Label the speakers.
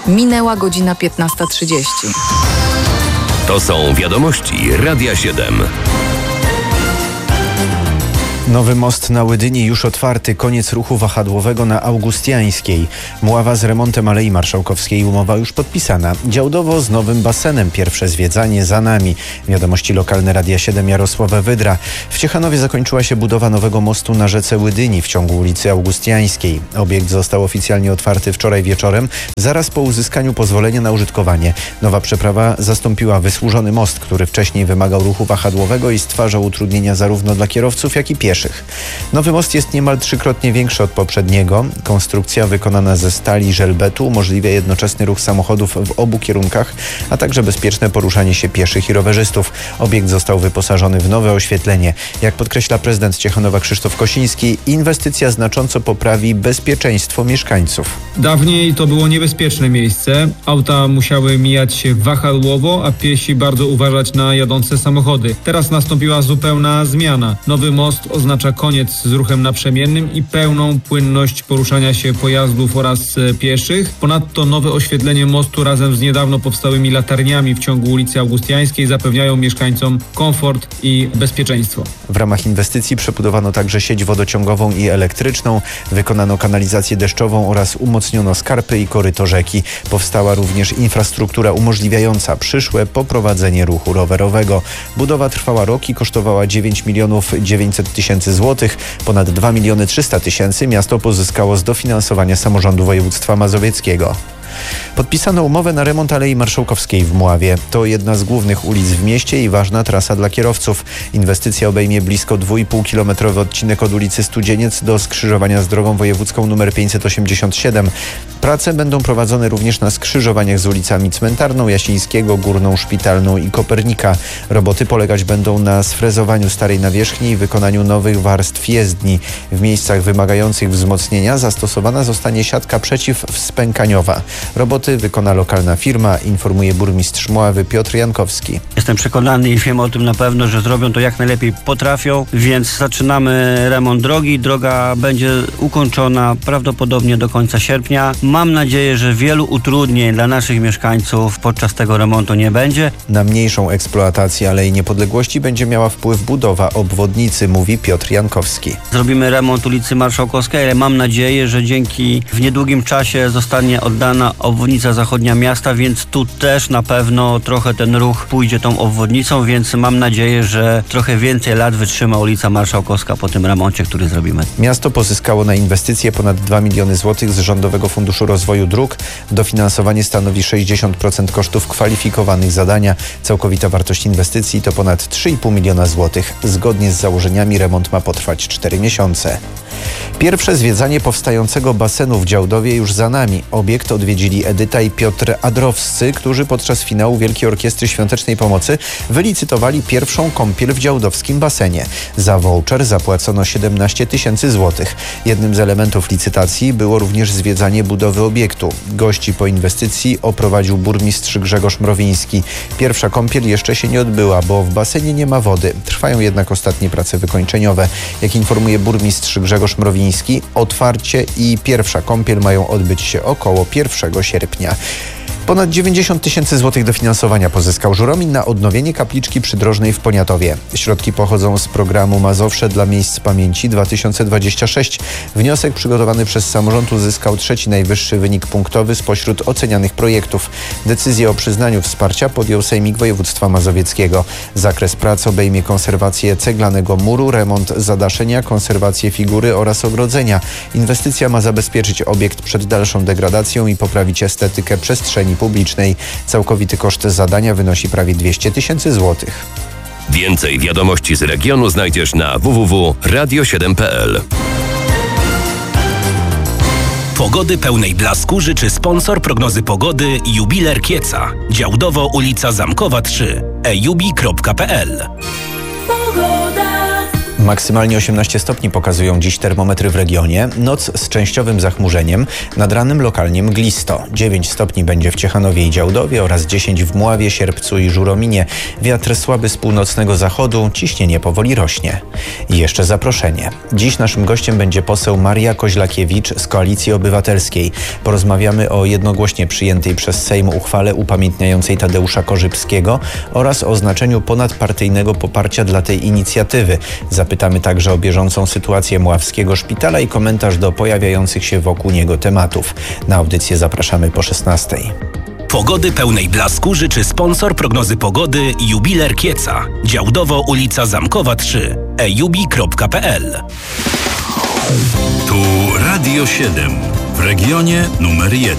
Speaker 1: Minęła godzina 15:30.
Speaker 2: To są wiadomości Radia 7.
Speaker 3: Nowy most na Łydyni już otwarty. Koniec ruchu wahadłowego na Augustiańskiej. Mława z remontem Alei Marszałkowskiej. Umowa już podpisana. Działdowo z nowym basenem. Pierwsze zwiedzanie za nami. Wiadomości lokalne Radia 7 Jarosława Wydra. W Ciechanowie zakończyła się budowa nowego mostu na rzece Łydyni w ciągu ulicy Augustiańskiej. Obiekt został oficjalnie otwarty wczoraj wieczorem, zaraz po uzyskaniu pozwolenia na użytkowanie. Nowa przeprawa zastąpiła wysłużony most, który wcześniej wymagał ruchu wahadłowego i stwarzał utrudnienia zarówno dla kierowców, jak i pieszych. Nowy most jest niemal 3-krotnie większy od poprzedniego. Konstrukcja wykonana ze stali i żelbetu umożliwia jednoczesny ruch samochodów w obu kierunkach, a także bezpieczne poruszanie się pieszych i rowerzystów. Obiekt został wyposażony w nowe oświetlenie. Jak podkreśla prezydent Ciechanowa Krzysztof Kosiński, inwestycja znacząco poprawi bezpieczeństwo mieszkańców.
Speaker 4: Dawniej to było niebezpieczne miejsce. Auta musiały mijać się wahadłowo, a piesi bardzo uważać na jadące samochody. Teraz nastąpiła zupełna zmiana. Nowy most oznacza koniec z ruchem naprzemiennym i pełną płynność poruszania się pojazdów oraz pieszych. Ponadto nowe oświetlenie mostu razem z niedawno powstałymi latarniami w ciągu ulicy Augustiańskiej zapewniają mieszkańcom komfort i bezpieczeństwo.
Speaker 3: W ramach inwestycji przebudowano także sieć wodociągową i elektryczną, wykonano kanalizację deszczową oraz umocniono skarpy i koryto rzeki. Powstała również infrastruktura umożliwiająca przyszłe poprowadzenie ruchu rowerowego. Budowa trwała rok i kosztowała 9 900 000 złotych. Ponad 2 300 000 miasto pozyskało z dofinansowania samorządu województwa mazowieckiego. Podpisano umowę na remont Alei Marszałkowskiej w Mławie. To jedna z głównych ulic w mieście i ważna trasa dla kierowców. Inwestycja obejmie blisko 2,5-kilometrowy odcinek od ulicy Studzieniec do skrzyżowania z drogą wojewódzką nr 587. Prace będą prowadzone również na skrzyżowaniach z ulicami Cmentarną, Jasińskiego, Górną, Szpitalną i Kopernika. Roboty polegać będą na sfrezowaniu starej nawierzchni i wykonaniu nowych warstw jezdni. W miejscach wymagających wzmocnienia zastosowana zostanie siatka przeciwwspękaniowa. Roboty wykona lokalna firma, informuje burmistrz Mławy Piotr Jankowski.
Speaker 5: Jestem przekonany i wiem o tym na pewno, że zrobią to jak najlepiej potrafią, więc zaczynamy remont drogi. Droga będzie ukończona prawdopodobnie do końca sierpnia. Mam nadzieję, że wielu utrudnień dla naszych mieszkańców podczas tego remontu nie będzie.
Speaker 3: Na mniejszą eksploatację Alei Niepodległości będzie miała wpływ budowa obwodnicy, mówi Piotr Jankowski.
Speaker 5: Zrobimy remont ulicy Marszałkowskiej, ale mam nadzieję, że dzięki w niedługim czasie zostanie oddana obwodnica zachodnia miasta, więc tu też na pewno trochę ten ruch pójdzie tą obwodnicą, więc mam nadzieję, że trochę więcej lat wytrzyma ulica Marszałkowska po tym remoncie, który zrobimy.
Speaker 3: Miasto pozyskało na inwestycje ponad 2 miliony złotych z Rządowego Funduszu Rozwoju Dróg. Dofinansowanie stanowi 60% kosztów kwalifikowanych zadania. Całkowita wartość inwestycji to ponad 3,5 miliona złotych. Zgodnie z założeniami remont ma potrwać 4 miesiące. Pierwsze zwiedzanie powstającego basenu w Działdowie już za nami. Obiekt odwiedzili Edyta i Piotr Adrowscy, którzy podczas finału Wielkiej Orkiestry Świątecznej Pomocy wylicytowali pierwszą kąpiel w działdowskim basenie. Za voucher zapłacono 17 000 złotych. Jednym z elementów licytacji było również zwiedzanie budowy obiektu. Gości po inwestycji oprowadził burmistrz Grzegorz Mrowiński. Pierwsza kąpiel jeszcze się nie odbyła, bo w basenie nie ma wody. Trwają jednak ostatnie prace wykończeniowe. Jak informuje burmistrz Grzegorz Mrowiński, otwarcie i pierwsza kąpiel mają odbyć się około 1 sierpnia. Ponad 90 000 złotych dofinansowania pozyskał Żuromin na odnowienie kapliczki przydrożnej w Poniatowie. Środki pochodzą z programu Mazowsze dla Miejsc Pamięci 2026. Wniosek przygotowany przez samorząd uzyskał 3. najwyższy wynik punktowy spośród ocenianych projektów. Decyzję o przyznaniu wsparcia podjął Sejmik Województwa Mazowieckiego. Zakres prac obejmie konserwację ceglanego muru, remont zadaszenia, konserwację figury oraz ogrodzenia. Inwestycja ma zabezpieczyć obiekt przed dalszą degradacją i poprawić estetykę przestrzeni publicznej. Całkowity koszt zadania wynosi prawie 200 000 złotych.
Speaker 2: Więcej wiadomości z regionu znajdziesz na www.radio7.pl.
Speaker 6: Pogody pełnej blasku życzy sponsor prognozy pogody Jubiler Kieca. Działdowo, ulica Zamkowa 3. ejubi.pl.
Speaker 3: Maksymalnie 18 stopni pokazują dziś termometry w regionie. Noc z częściowym zachmurzeniem, nad ranem lokalnie mglisto. 9 stopni będzie w Ciechanowie i Działdowie oraz 10 w Mławie, Sierpcu i Żurominie. Wiatr słaby z północnego zachodu, ciśnienie powoli rośnie. I jeszcze zaproszenie. Dziś naszym gościem będzie poseł Maria Koźlakiewicz z Koalicji Obywatelskiej. Porozmawiamy o jednogłośnie przyjętej przez Sejm uchwale upamiętniającej Tadeusza Korzybskiego oraz o znaczeniu ponadpartyjnego poparcia dla tej inicjatywy. Zapytamy także o bieżącą sytuację Mławskiego Szpitala i komentarz do pojawiających się wokół niego tematów. Na audycję zapraszamy po 16:00.
Speaker 6: Pogody pełnej blasku życzy sponsor prognozy pogody Jubiler Kieca. Działdowo, ulica Zamkowa 3. ejubi.pl.
Speaker 7: Tu Radio 7 w regionie numer 1.